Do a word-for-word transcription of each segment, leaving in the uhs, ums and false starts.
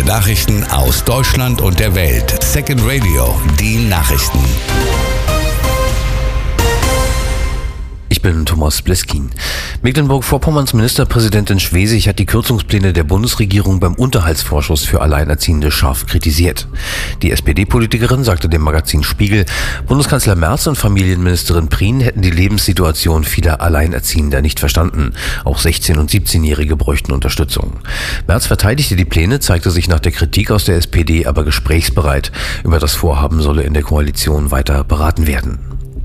Nachrichten aus Deutschland und der Welt. Second Radio, die Nachrichten. Ich bin Thomas Bleskin. Mecklenburg-Vorpommerns Ministerpräsidentin Schwesig hat die Kürzungspläne der Bundesregierung beim Unterhaltsvorschuss für Alleinerziehende scharf kritisiert. Die S P D-Politikerin sagte dem Magazin Spiegel, Bundeskanzler Merz und Familienministerin Prien hätten die Lebenssituation vieler Alleinerziehender nicht verstanden. Auch sechzehn- und siebzehnjährige bräuchten Unterstützung. Merz verteidigte die Pläne, zeigte sich nach der Kritik aus der S P D aber gesprächsbereit. Über das Vorhaben solle in der Koalition weiter beraten werden.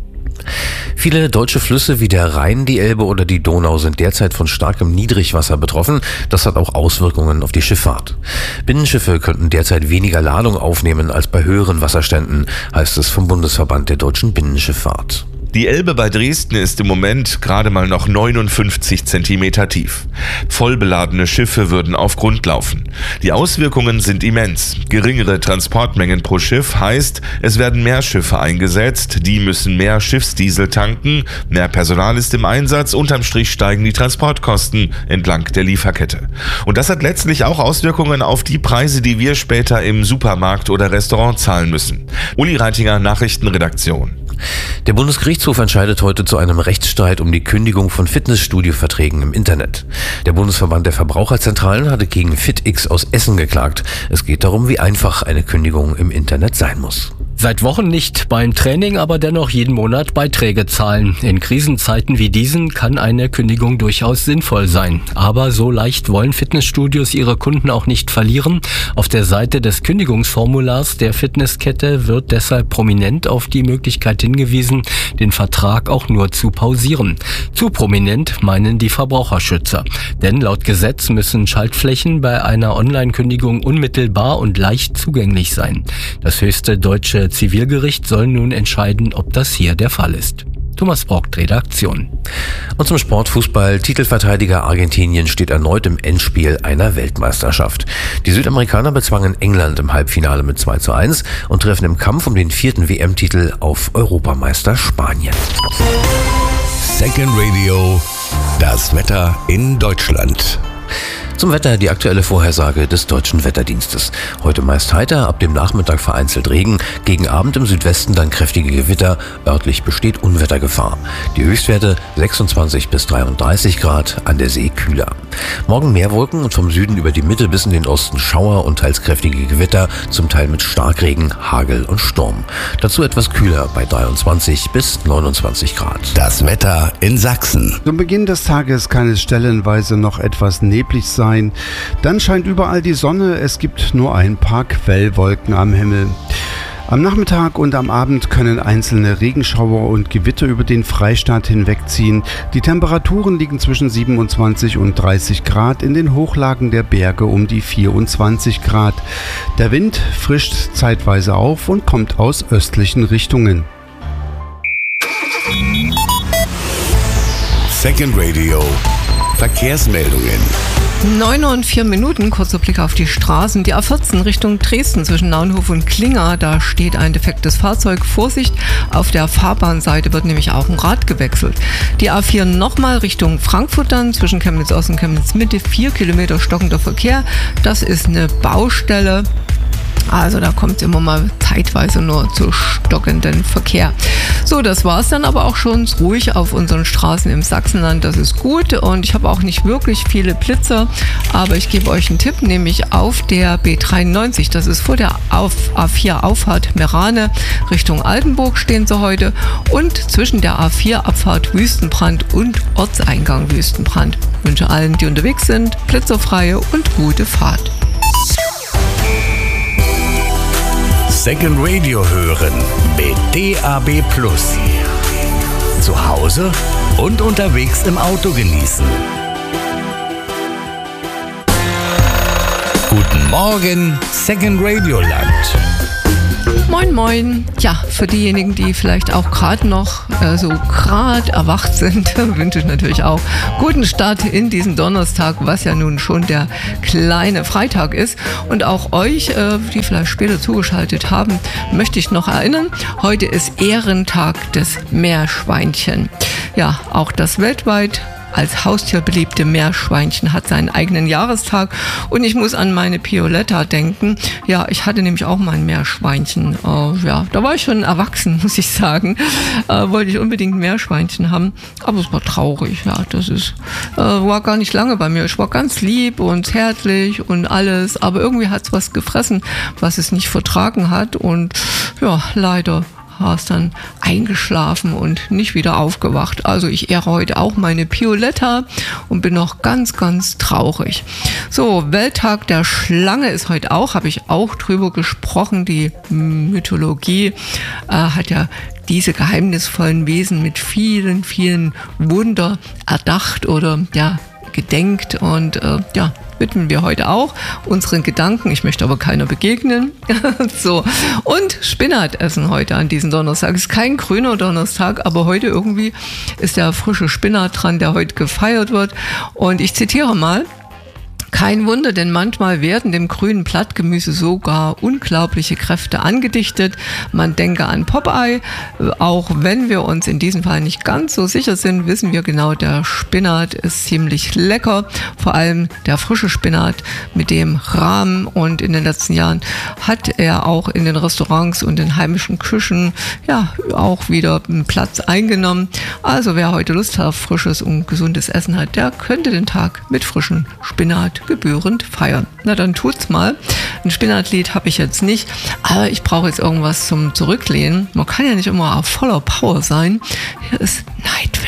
Viele deutsche Flüsse wie der Rhein, die Elbe oder die Donau sind derzeit von starkem Niedrigwasser betroffen. Das hat auch Auswirkungen auf die Schifffahrt. Binnenschiffe könnten derzeit weniger Ladung aufnehmen als bei höheren Wasserständen, heißt es vom Bundesverband der deutschen Binnenschifffahrt. Die Elbe bei Dresden ist im Moment gerade mal noch neunundfünfzig Zentimeter tief. Vollbeladene Schiffe würden auf Grund laufen. Die Auswirkungen sind immens. Geringere Transportmengen pro Schiff heißt, es werden mehr Schiffe eingesetzt, die müssen mehr Schiffsdiesel tanken, mehr Personal ist im Einsatz, unterm Strich steigen die Transportkosten entlang der Lieferkette. Und das hat letztlich auch Auswirkungen auf die Preise, die wir später im Supermarkt oder Restaurant zahlen müssen. Uli Reitinger, Nachrichtenredaktion. Der Bundesgerichtshof entscheidet heute zu einem Rechtsstreit um die Kündigung von Fitnessstudio-Verträgen im Internet. Der Bundesverband der Verbraucherzentralen hatte gegen FitX aus Essen geklagt. Es geht darum, wie einfach eine Kündigung im Internet sein muss. Seit Wochen nicht beim Training, aber dennoch jeden Monat Beiträge zahlen. In Krisenzeiten wie diesen kann eine Kündigung durchaus sinnvoll sein. Aber so leicht wollen Fitnessstudios ihre Kunden auch nicht verlieren. Auf der Seite des Kündigungsformulars der Fitnesskette wird deshalb prominent auf die Möglichkeit hingewiesen, den Vertrag auch nur zu pausieren. Zu prominent meinen die Verbraucherschützer. Denn laut Gesetz müssen Schaltflächen bei einer Online-Kündigung unmittelbar und leicht zugänglich sein. Das höchste deutsche Zivilgericht soll nun entscheiden, ob das hier der Fall ist. Thomas Brockt, Redaktion. Und zum Sportfußball. Titelverteidiger Argentinien steht erneut im Endspiel einer Weltmeisterschaft. Die Südamerikaner bezwangen England im Halbfinale mit zwei zu eins und treffen im Kampf um den vierten W M-Titel auf Europameister Spanien. Second Radio, das Wetter in Deutschland. Zum Wetter die aktuelle Vorhersage des Deutschen Wetterdienstes. Heute meist heiter, ab dem Nachmittag vereinzelt Regen, gegen Abend im Südwesten dann kräftige Gewitter, örtlich besteht Unwettergefahr. Die Höchstwerte sechsundzwanzig bis dreiunddreißig Grad, an der See kühler. Morgen mehr Wolken und vom Süden über die Mitte bis in den Osten Schauer und teils kräftige Gewitter, zum Teil mit Starkregen, Hagel und Sturm. Dazu etwas kühler bei dreiundzwanzig bis neunundzwanzig Grad. Das Wetter in Sachsen. Zum Beginn des Tages kann es stellenweise noch etwas neblig sein. Dann scheint überall die Sonne, es gibt nur ein paar Quellwolken am Himmel. Am Nachmittag und am Abend können einzelne Regenschauer und Gewitter über den Freistaat hinwegziehen. Die Temperaturen liegen zwischen siebenundzwanzig und dreißig Grad, in den Hochlagen der Berge um die vierundzwanzig Grad. Der Wind frischt zeitweise auf und kommt aus östlichen Richtungen. Second Radio, Verkehrsmeldungen. neun Uhr und vier Minuten, kurzer Blick auf die Straßen. Die A vierzehn Richtung Dresden zwischen Naunhof und Klinger, da steht ein defektes Fahrzeug. Vorsicht, auf der Fahrbahnseite wird nämlich auch ein Rad gewechselt. Die A vier nochmal Richtung Frankfurt dann, zwischen Chemnitz Ost und Chemnitz Mitte, vier Kilometer stockender Verkehr. Das ist eine Baustelle. Also da kommt es immer mal zeitweise nur zu stockenden Verkehr. So, das war es dann aber auch schon. Ruhig auf unseren Straßen im Sachsenland, das ist gut. Und ich habe auch nicht wirklich viele Blitzer, aber ich gebe euch einen Tipp, nämlich auf der B dreiundneunzig. Das ist vor der A vier Auffahrt Merane Richtung Altenburg stehen sie heute. Und zwischen der A vier Abfahrt Wüstenbrand und Ortseingang Wüstenbrand. Ich wünsche allen, die unterwegs sind, blitzerfreie und gute Fahrt. Second Radio hören mit D A B Plus. Zu Hause und unterwegs im Auto genießen. Guten Morgen, Second Radio Land. Moin moin. Ja, für diejenigen, die vielleicht auch gerade noch äh, so gerade erwacht sind, wünsche ich natürlich auch guten Start in diesen Donnerstag, was ja nun schon der kleine Freitag ist. Und auch euch, äh, die vielleicht später zugeschaltet haben, möchte ich noch erinnern, heute ist Ehrentag des Meerschweinchen. Ja, auch das weltweit als Haustier beliebte Meerschweinchen hat seinen eigenen Jahrestag und ich muss an meine Pioletta denken. Ja, ich hatte nämlich auch mal ein Meerschweinchen. Äh, ja, da war ich schon erwachsen, muss ich sagen. Äh, wollte ich unbedingt ein Meerschweinchen haben, aber es war traurig. Ja, das ist, äh, war gar nicht lange bei mir. Ich war ganz lieb und zärtlich und alles, aber irgendwie hat es was gefressen, was es nicht vertragen hat und ja, leider war es dann eingeschlafen und nicht wieder aufgewacht. Also ich ehre heute auch meine Pioletta und bin noch ganz, ganz traurig. So, Welttag der Schlange ist heute auch, habe ich auch drüber gesprochen. Die Mythologie äh, hat ja diese geheimnisvollen Wesen mit vielen, vielen Wunder erdacht oder ja, gedenkt und äh, ja, widmen wir heute auch unseren Gedanken. Ich möchte aber keiner begegnen. So. Und Spinat essen heute an diesem Donnerstag. Es ist kein grüner Donnerstag, aber heute irgendwie ist der frische Spinat dran, der heute gefeiert wird. Und ich zitiere mal: Kein Wunder, denn manchmal werden dem grünen Blattgemüse sogar unglaubliche Kräfte angedichtet. Man denke an Popeye. Auch wenn wir uns in diesem Fall nicht ganz so sicher sind, wissen wir genau, der Spinat ist ziemlich lecker. Vor allem der frische Spinat mit dem Rahm. Und in den letzten Jahren hat er auch in den Restaurants und in heimischen Küchen ja auch wieder einen Platz eingenommen. Also wer heute Lust auf frisches und gesundes Essen hat, der könnte den Tag mit frischem Spinat gebührend feiern. Na dann tut's mal. Ein Spinatlied habe ich jetzt nicht, aber ich brauche jetzt irgendwas zum Zurücklehnen. Man kann ja nicht immer auf voller Power sein. Hier ist Night